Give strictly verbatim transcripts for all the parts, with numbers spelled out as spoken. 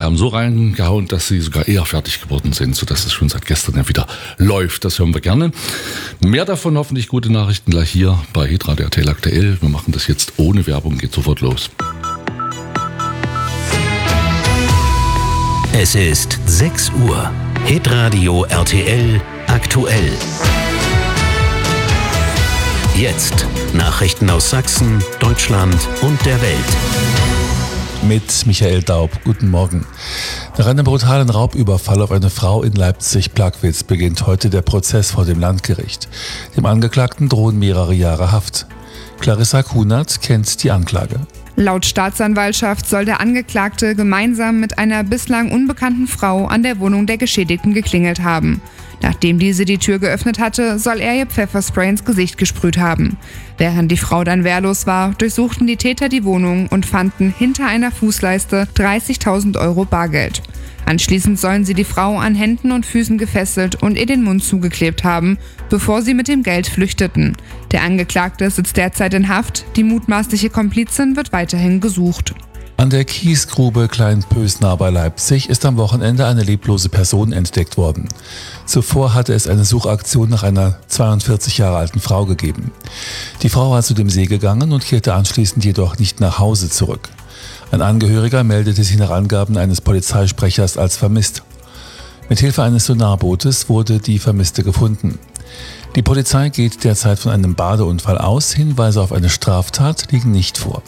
haben so reingehauen, dass sie sogar eher fertig geworden sind, sodass es schon seit gestern ja wieder läuft. Das hören wir gerne. Mehr davon, hoffentlich gute Nachrichten gleich hier bei Hitradio R T L aktuell. Wir machen das jetzt ohne Werbung, geht sofort los. Es ist sechs Uhr. Hitradio R T L aktuell. Jetzt Nachrichten aus Sachsen, Deutschland und der Welt. Mit Michael Daub. Guten Morgen. Nach einem brutalen Raubüberfall auf eine Frau in Leipzig-Plagwitz beginnt heute der Prozess vor dem Landgericht. Dem Angeklagten drohen mehrere Jahre Haft. Clarissa Kunert kennt die Anklage. Laut Staatsanwaltschaft soll der Angeklagte gemeinsam mit einer bislang unbekannten Frau an der Wohnung der Geschädigten geklingelt haben. Nachdem diese die Tür geöffnet hatte, soll er ihr Pfefferspray ins Gesicht gesprüht haben. Während die Frau dann wehrlos war, durchsuchten die Täter die Wohnung und fanden hinter einer Fußleiste dreißigtausend Euro Bargeld. Anschließend sollen sie die Frau an Händen und Füßen gefesselt und ihr den Mund zugeklebt haben, bevor sie mit dem Geld flüchteten. Der Angeklagte sitzt derzeit in Haft, die mutmaßliche Komplizin wird weiterhin gesucht. An der Kiesgrube Kleinpösnar bei Leipzig ist am Wochenende eine leblose Person entdeckt worden. Zuvor hatte es eine Suchaktion nach einer zweiundvierzig Jahre alten Frau gegeben. Die Frau war zu dem See gegangen und kehrte anschließend jedoch nicht nach Hause zurück. Ein Angehöriger meldete sie nach Angaben eines Polizeisprechers als vermisst. Mithilfe eines Sonarbootes wurde die Vermisste gefunden. Die Polizei geht derzeit von einem Badeunfall aus, Hinweise auf eine Straftat liegen nicht vor.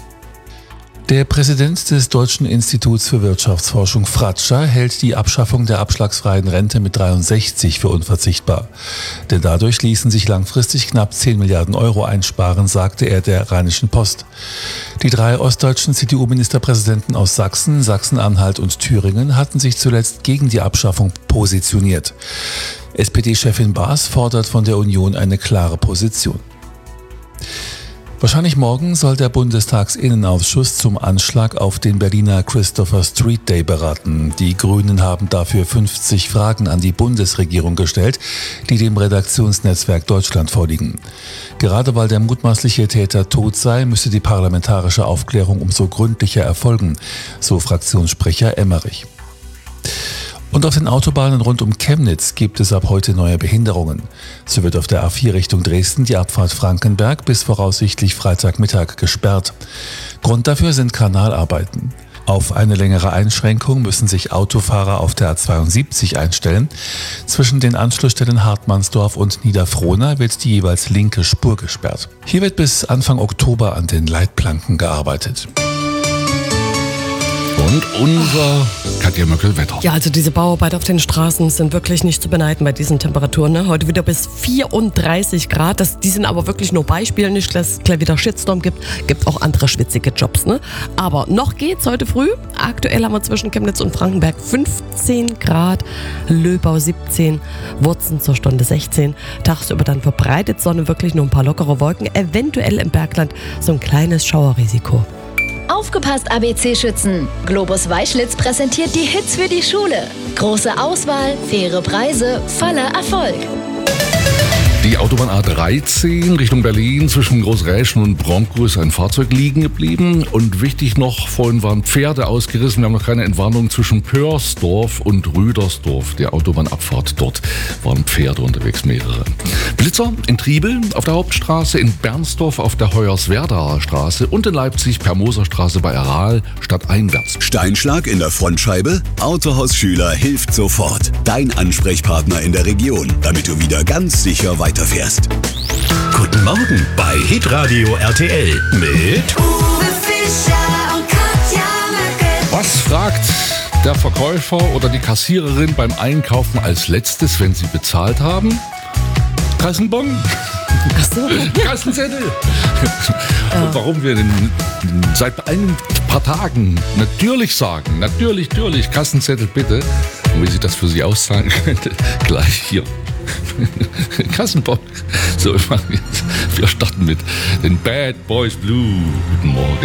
Der Präsident des Deutschen Instituts für Wirtschaftsforschung Fratscher hält die Abschaffung der abschlagsfreien Rente mit dreiundsechzig für unverzichtbar. Denn dadurch ließen sich langfristig knapp zehn Milliarden Euro einsparen, sagte er der Rheinischen Post. Die drei ostdeutschen C D U-Ministerpräsidenten aus Sachsen, Sachsen-Anhalt und Thüringen hatten sich zuletzt gegen die Abschaffung positioniert. S P D-Chefin Baas fordert von der Union eine klare Position. Wahrscheinlich morgen soll der Bundestagsinnenausschuss zum Anschlag auf den Berliner Christopher Street Day beraten. Die Grünen haben dafür fünfzig Fragen an die Bundesregierung gestellt, die dem Redaktionsnetzwerk Deutschland vorliegen. Gerade weil der mutmaßliche Täter tot sei, müsse die parlamentarische Aufklärung umso gründlicher erfolgen, so Fraktionssprecher Emmerich. Und auf den Autobahnen rund um Chemnitz gibt es ab heute neue Behinderungen. So wird auf der A vier Richtung Dresden die Abfahrt Frankenberg bis voraussichtlich Freitagmittag gesperrt. Grund dafür sind Kanalarbeiten. Auf eine längere Einschränkung müssen sich Autofahrer auf der A zweiundsiebzig einstellen. Zwischen den Anschlussstellen Hartmannsdorf und Niederfrohna wird die jeweils linke Spur gesperrt. Hier wird bis Anfang Oktober an den Leitplanken gearbeitet. Und unser Katja Möckel-Wetter. Ja, also diese Bauarbeiter auf den Straßen sind wirklich nicht zu beneiden bei diesen Temperaturen. Ne? Heute wieder bis vierunddreißig Grad. Das, die sind aber wirklich nur Beispiele, nicht, dass es gleich wieder Shitstorm gibt. Gibt auch andere schwitzige Jobs. Ne? Aber noch geht's heute früh. Aktuell haben wir zwischen Chemnitz und Frankenberg fünfzehn Grad, Löbau siebzehn, Wurzen zur Stunde sechzehn. Tagsüber dann verbreitet Sonne, wirklich nur ein paar lockere Wolken. Eventuell im Bergland so ein kleines Schauerrisiko. Aufgepasst, A B C-Schützen! Globus Weißschlitz präsentiert die Hits für die Schule. Große Auswahl, faire Preise, voller Erfolg. Die Autobahn A dreizehn Richtung Berlin zwischen Großräschen und Bronkow ist ein Fahrzeug liegen geblieben. Und wichtig noch, vorhin waren Pferde ausgerissen. Wir haben noch keine Entwarnung zwischen Pörsdorf und Rüdersdorf. Die Autobahnabfahrt dort waren Pferde unterwegs, mehrere. Blitzer in Triebel auf der Hauptstraße, in Bernsdorf auf der Hoyerswerdaer Straße und in Leipzig per Moserstraße bei Aral stadteinwärts. Steinschlag in der Frontscheibe? Autohaus Schüler hilft sofort. Dein Ansprechpartner in der Region, damit du wieder ganz sicher weiterfährst. Guten Morgen bei Hitradio R T L mit Uwe Fischer und Katja Möckel. Was fragt der Verkäufer oder die Kassiererin beim Einkaufen als letztes, wenn sie bezahlt haben? Kassenbon? Ach so. Kassenzettel. Und warum wir den seit ein paar Tagen natürlich sagen, natürlich, natürlich, Kassenzettel bitte. Und wie sich das für Sie auszahlen könnte, gleich hier. Kassenbon. So, wir starten mit den Bad Boys Blue. Guten Morgen.